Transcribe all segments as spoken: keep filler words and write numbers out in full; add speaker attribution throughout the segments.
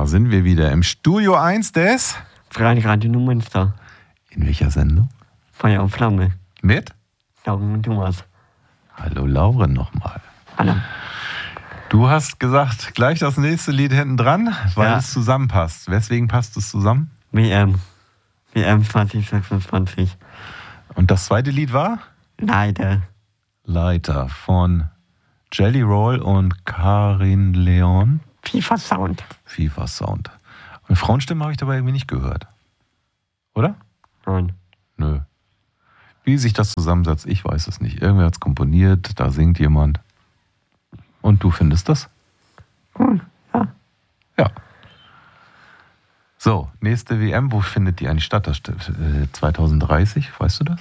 Speaker 1: Da sind wir wieder im Studio eins des
Speaker 2: Freiradio Neumünster.
Speaker 1: In welcher Sendung?
Speaker 2: Feuer und Flamme.
Speaker 1: Mit?
Speaker 2: Lauren und Thomas.
Speaker 1: Hallo Lauren nochmal.
Speaker 2: Hallo.
Speaker 1: Du hast gesagt, gleich das nächste Lied hinten dran, weil
Speaker 2: Ja.
Speaker 1: es zusammenpasst. Weswegen passt es zusammen?
Speaker 2: W M. W M zwanzig sechsundzwanzig.
Speaker 1: Und das zweite Lied war?
Speaker 2: Leider.
Speaker 1: Leiter von Jelly Roll und Karin Leon.
Speaker 2: FIFA Sound.
Speaker 1: FIFA Sound. Eine Frauenstimme habe ich dabei irgendwie nicht gehört. Oder?
Speaker 2: Nein.
Speaker 1: Nö. Wie sich das zusammensetzt, ich weiß es nicht. Irgendwer hat es komponiert, da singt jemand. Und du findest das?
Speaker 2: Cool. Ja.
Speaker 1: Ja. So, nächste W M, wo findet die eigentlich statt? Das steht, äh, zwanzig dreißig, weißt du das?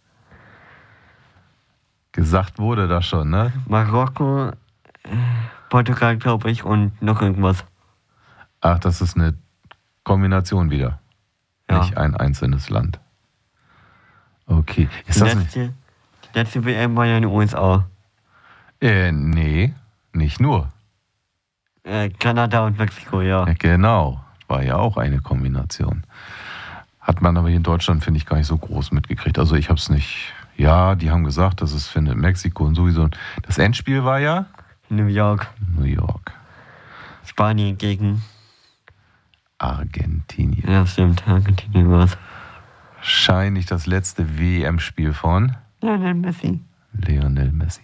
Speaker 1: Gesagt wurde das schon, ne?
Speaker 2: Marokko, äh, Portugal, glaube ich, und noch irgendwas.
Speaker 1: Ach, das ist eine Kombination wieder.
Speaker 2: Ja.
Speaker 1: Nicht ein einzelnes Land. Okay. Ist das nicht?
Speaker 2: letzte, letzte W M war ja in den U S A.
Speaker 1: Äh, nee, nicht nur.
Speaker 2: Äh, Kanada und Mexiko, ja.
Speaker 1: Ja, genau. War ja auch eine Kombination. Hat man aber hier in Deutschland, finde ich, gar nicht so groß mitgekriegt. Also ich habe es nicht... Ja, die haben gesagt, dass es findet in Mexiko und sowieso... Das Endspiel war ja...
Speaker 2: New York.
Speaker 1: New York.
Speaker 2: Spanien gegen...
Speaker 1: Argentinien.
Speaker 2: Ja, stimmt. Argentinien war's.
Speaker 1: Wahrscheinlich das letzte W M-Spiel von
Speaker 2: Lionel Messi.
Speaker 1: Lionel Messi.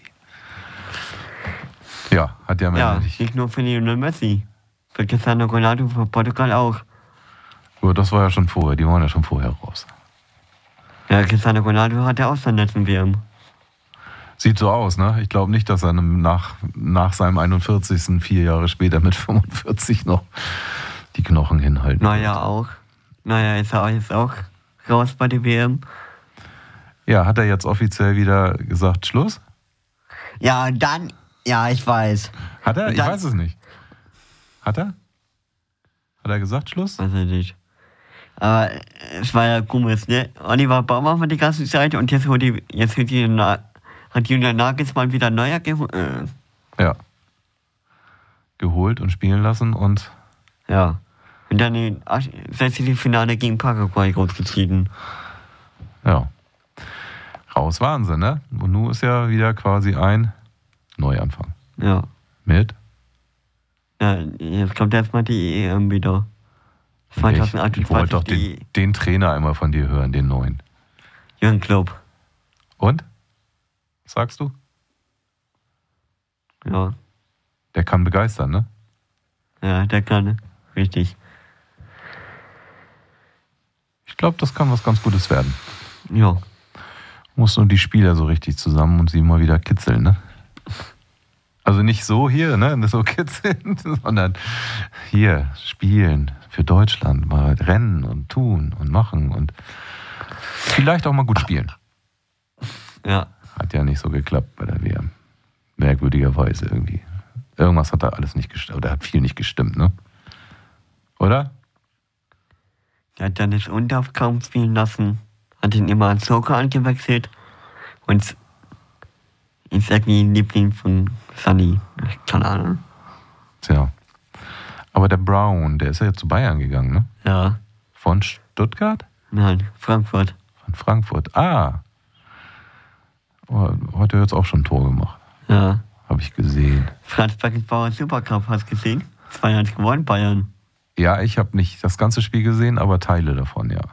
Speaker 1: Ja, hat ja,
Speaker 2: Ja,
Speaker 1: nicht.
Speaker 2: nicht nur für Lionel Messi. Für Cristiano Ronaldo, für Portugal auch.
Speaker 1: Aber das war ja schon vorher, die waren ja schon vorher raus.
Speaker 2: Ja, Cristiano Ronaldo hat ja auch seinen letzten W M.
Speaker 1: Sieht so aus, ne? Ich glaube nicht, dass er nach, nach seinem einundvierzigsten vier Jahre später mit fünfundvierzig noch die Knochen hinhalten
Speaker 2: Naja,
Speaker 1: wird.
Speaker 2: auch. Naja, ist er jetzt auch raus bei der W M.
Speaker 1: Ja, hat er jetzt offiziell wieder gesagt, Schluss?
Speaker 2: Ja, und dann... Ja, ich weiß.
Speaker 1: Hat er?
Speaker 2: Und
Speaker 1: Ich
Speaker 2: dann-
Speaker 1: weiß es nicht. Hat er? Hat er gesagt, Schluss?
Speaker 2: Weiß ich nicht. Aber es war ja komisch, ne? Oliver Baumann war die ganze Zeit und jetzt, holt die, jetzt hat, die, Na- hat Julian Nagelsmann wieder neuer geholt. Äh,
Speaker 1: Ja. Geholt und spielen lassen und
Speaker 2: ja. Und dann in Finale gegen Paraguay rausgeschieden.
Speaker 1: ja. Raus waren sie, ne? Und nun ist ja wieder quasi ein Neuanfang.
Speaker 2: Ja.
Speaker 1: Mit?
Speaker 2: Ja, jetzt kommt erstmal die E M wieder.
Speaker 1: Ich, ich wollte
Speaker 2: zweitausendachtundzwanzig
Speaker 1: doch
Speaker 2: die
Speaker 1: den, den Trainer einmal von dir hören, den neuen.
Speaker 2: Jürgen Klopp.
Speaker 1: Und? Was sagst du?
Speaker 2: Ja.
Speaker 1: Der kann begeistern, ne?
Speaker 2: Ja, der kann. Richtig.
Speaker 1: Ich glaube, das kann was ganz Gutes werden.
Speaker 2: Ja.
Speaker 1: Muss nur die Spieler so richtig zusammen und sie mal wieder kitzeln, ne? Also nicht so hier, ne? So kitzeln, sondern hier spielen für Deutschland, mal rennen und tun und machen und vielleicht auch mal gut spielen.
Speaker 2: Ja.
Speaker 1: Hat ja nicht so geklappt bei der W M. Merkwürdigerweise irgendwie. Irgendwas hat da alles nicht gestimmt, oder hat viel nicht gestimmt, ne? Oder?
Speaker 2: Er hat Dennis Undorf kaum spielen lassen. Hat ihn immer an Joker angewechselt. Und ist irgendwie ein Liebling von Sunny. Keine Ahnung.
Speaker 1: Tja. Aber der Brown, der ist ja jetzt zu Bayern gegangen, ne?
Speaker 2: Ja.
Speaker 1: Von Stuttgart?
Speaker 2: Nein, Frankfurt.
Speaker 1: Von Frankfurt. Ah. Oh, heute hat es auch schon ein Tor gemacht.
Speaker 2: Ja.
Speaker 1: Habe ich gesehen.
Speaker 2: Franz Beckenbauer Supercup, hast du gesehen? zwei eins gewonnen, Bayern.
Speaker 1: Ja, ich habe nicht das ganze Spiel gesehen, aber Teile davon, ja.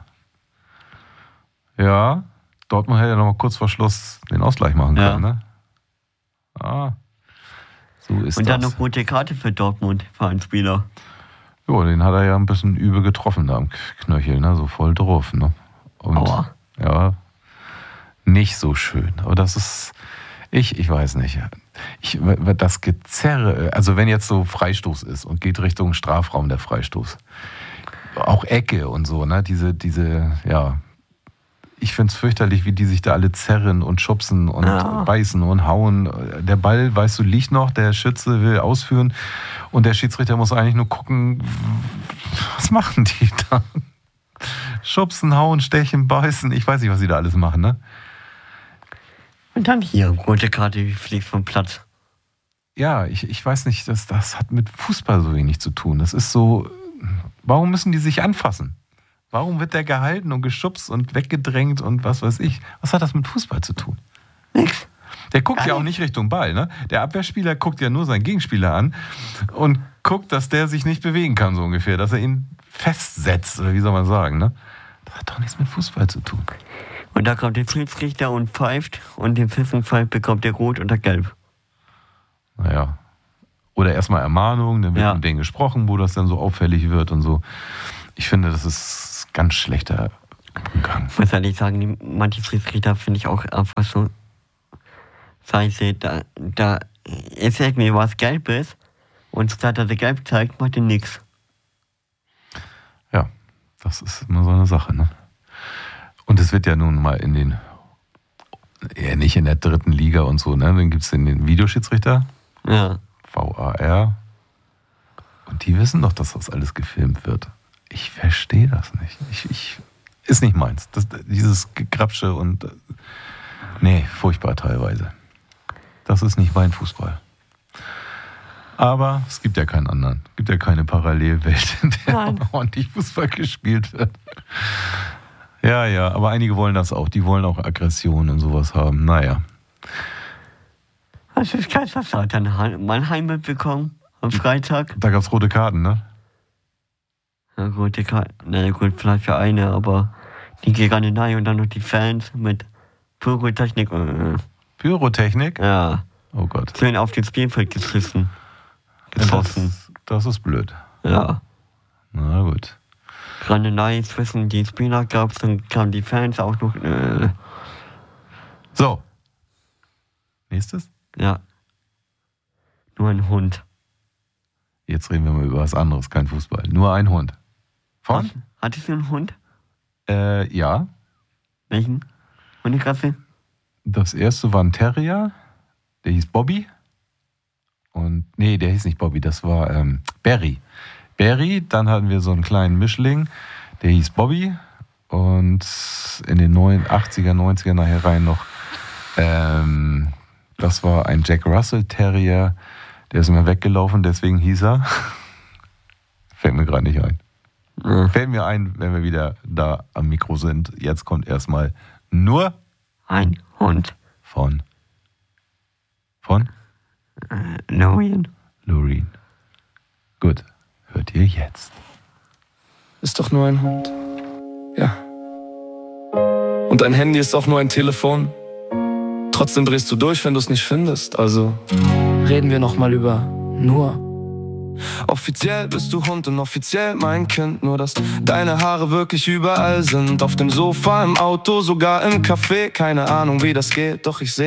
Speaker 1: Ja, Dortmund hätte ja noch mal kurz vor Schluss den Ausgleich machen
Speaker 2: Ja.
Speaker 1: können, ne? Ah, so ist
Speaker 2: Und dann
Speaker 1: das.
Speaker 2: noch rote Karte für Dortmund, für einen Spieler.
Speaker 1: Jo, den hat er ja ein bisschen übel getroffen da am Knöchel, ne? So voll drauf, ne? Und
Speaker 2: Aua.
Speaker 1: ja, nicht so schön. Aber das ist, ich, ich weiß nicht. Ich, das Gezerre, also wenn jetzt so Freistoß ist und geht Richtung Strafraum der Freistoß, auch Ecke und so, ne? Diese, diese, ja. Ich finde es fürchterlich, wie die sich da alle zerren und schubsen und
Speaker 2: Ja.
Speaker 1: beißen und hauen. Der Ball, weißt du, liegt noch, der Schütze will ausführen und der Schiedsrichter muss eigentlich nur gucken, was machen die da? Schubsen, hauen, stechen, beißen, ich weiß nicht, was sie da alles machen, ne?
Speaker 2: Und dann hier, rote Karte fliegt vom Platz.
Speaker 1: Ja, ich, ich weiß nicht, das, das hat mit Fußball so wenig zu tun. Das ist so, Warum müssen die sich anfassen? Warum wird der gehalten und geschubst und weggedrängt und was weiß ich? Was hat das mit Fußball zu tun?
Speaker 2: Nix.
Speaker 1: Der guckt ja auch nicht Richtung Ball, ne? Der Abwehrspieler guckt ja nur seinen Gegenspieler an und guckt, dass der sich nicht bewegen kann, so ungefähr, dass er ihn festsetzt, oder wie soll man sagen, ne? Das hat doch nichts mit Fußball zu tun.
Speaker 2: Und da kommt der Schiedsrichter und pfeift und den Pfeffenpfeif bekommt der Rot oder Gelb.
Speaker 1: Naja. Oder erstmal Ermahnung, dann wird
Speaker 2: Ja.
Speaker 1: mit denen gesprochen, wo das dann so auffällig wird und so. Ich finde, das ist ganz schlechter Umgang.
Speaker 2: Ich muss ehrlich sagen, die, manche Schiedsrichter finde ich auch einfach so scheiße. Da, da erzählt mir was Gelbes und statt dass er gelb zeigt, macht er nix.
Speaker 1: Ja, das ist immer so eine Sache, ne? Und es wird ja nun mal in den, eher nicht in der dritten Liga und so, ne? Dann gibt es den Videoschiedsrichter,
Speaker 2: Ja.
Speaker 1: V A R. Und die wissen doch, dass das alles gefilmt wird. Ich verstehe das nicht. Ich, ich, ist nicht meins. Das, dieses Gekrapsche und, nee, furchtbar teilweise. Das ist nicht mein Fußball. Aber es gibt ja keinen anderen. Es gibt ja keine Parallelwelt, in der
Speaker 2: Nein.
Speaker 1: ordentlich Fußball gespielt wird. Ja, ja, aber einige wollen das auch. Die wollen auch Aggression und sowas haben. Naja.
Speaker 2: Hast du das Kaiserslautern Mannheim mitbekommen? Am Freitag?
Speaker 1: Da gab es rote Karten, ne?
Speaker 2: Ja gut, die Ka- na gut, vielleicht für eine, aber die Gigantenei und dann noch die Fans mit Pyrotechnik. Äh,
Speaker 1: Pyrotechnik?
Speaker 2: ja,
Speaker 1: Oh Gott.
Speaker 2: schön auf das Spielfeld geschissen. Getroffen.
Speaker 1: Das, das ist blöd.
Speaker 2: Ja.
Speaker 1: Na gut.
Speaker 2: Randelei zwischen die Spieler gab's, dann kamen die Fans auch noch. Äh,
Speaker 1: So. Nächstes?
Speaker 2: ja. Nur ein Hund.
Speaker 1: Jetzt reden wir mal über was anderes, kein Fußball. Nur ein Hund. Von?
Speaker 2: Hast- Hattest du einen Hund?
Speaker 1: Äh, ja.
Speaker 2: Welchen? Hunderasse?
Speaker 1: Das erste war ein Terrier. Der hieß Bobby. Und, nee, der hieß nicht Bobby, das war ähm, Barry. Barry, dann hatten wir so einen kleinen Mischling, der hieß Bobby. Und in den neuen achtziger, neunziger nachher rein noch, ähm, das war ein Jack Russell Terrier. Der ist immer weggelaufen, deswegen hieß er. Fällt mir gerade nicht ein.
Speaker 2: Äh,
Speaker 1: Fällt mir ein, wenn wir wieder da am Mikro sind. Jetzt kommt erstmal nur
Speaker 2: ein Hund.
Speaker 1: von. Von?
Speaker 2: Äh, Lorien.
Speaker 1: Loreen. Gut, hört ihr jetzt.
Speaker 3: Ist doch nur ein Hund. Ja. Und dein Handy ist auch nur ein Telefon. Trotzdem drehst du durch, wenn du es nicht findest. Also reden wir noch mal über nur. Offiziell bist du Hund und offiziell mein Kind. Nur dass deine Haare wirklich überall sind. Auf dem Sofa, im Auto, sogar im Café. Keine Ahnung, wie das geht, doch ich seh